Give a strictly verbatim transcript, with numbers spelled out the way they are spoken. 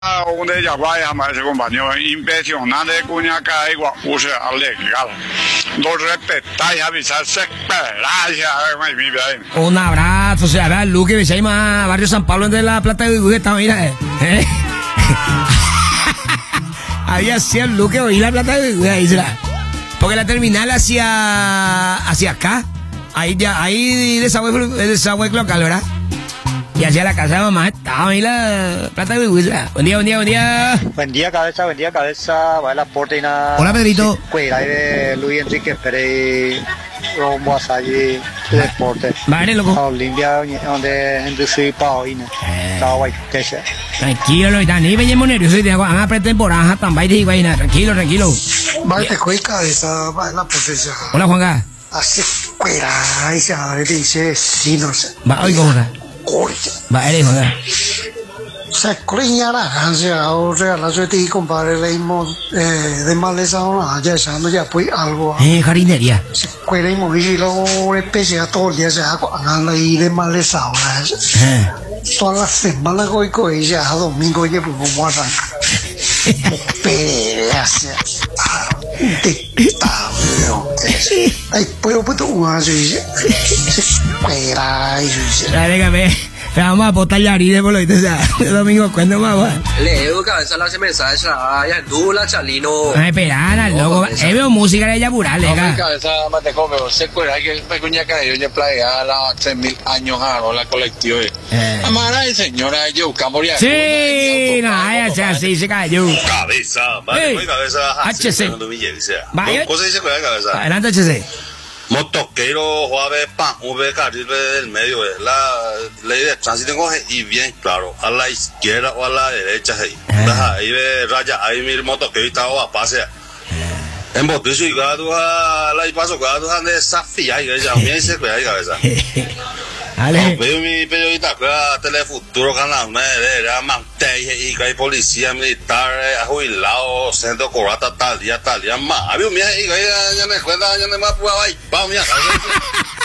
Donde ella vaya más ese compañero, impresionante cuña que igual use alegrar. Dos respetáis avisar se Un abrazo, o sea, vea Luque, que se llama Barrio San Pablo de la Plata de Gugueta, mira, eh. Había sido el Luque oí la Plata de Gugueta, ahí será. Porque la terminal hacia hacia acá, ahí ya, ahí desagüe, desagüe local, ¿verdad? Y hacia la casa de mamá estaba ahí la Plata de Gugueta. Buen día, buen día, buen día. Buen día, cabeza, buen día, cabeza. Va la portina. Hola, Pedrito. Cuera de Luis Enrique Pérez, rumbo hacia allí, deporte. Vale, loco. A Olimpia, donde gente se pa hoy, ¿no? Estaba guay, que sea. Tranquilo, lo están. Ni veíamos nerviosos y te hago a pretemporada también y vaina. Tranquilo, tranquilo. Vale, te cuesta cabeza, va la potencia. Hola, Juanga. Así cuera, ahí se abre, dice, sí, no sé. Va, oiga, Juanga. Corta. Va, eres, Juanga. Se coreña la canción, o sea, la suerte y compadre, leímos, eh, de maleza, ya echando ya pues algo. Eh, jarinería. Se cuera y morir, luego especie a todo el día se haga y de maleza ahora. Eh. Todas las semanas voy con ella, a domingo, oye, pues vamos a arrancar. Pereza. Detestable. Ay, pero puto un año y cuera y Dígame, vamos a botar la harina por lo que sea. El domingo, ¿cuándo más va? Leo, cabeza, la mensaje, ya dula, chalino. Ay, espera, loco. Eh, veo música de ella pural, No, lega. cabeza, más te come, se cuela que pecuña que yo ya playa la tres mil años a la colectiva. Eh. Amara y señora, yo camoría. Sí, no, ya sea así, se cayó. Cabeza, vale, Hey. cabeza. H C. Vaya. ¿Cómo se dice cabeza? Adelante, H C. Motoquero, Juave, Pan, V, carril del medio, es la ley de tránsito y bien claro, a la izquierda o a la derecha, ahí ve raya, ahí mi motoquero estaba a pase. En botizo y gado a la y paso gado a desafía y ya me dice que hay cabeza. Dale. Veo mi periodista que a Telefuturo Canal me era manteje y que hay policía militar jubilado, centro corata tal día tal día más. Había un día y que ya me cuenta ya no me puedo ir, vamos ya.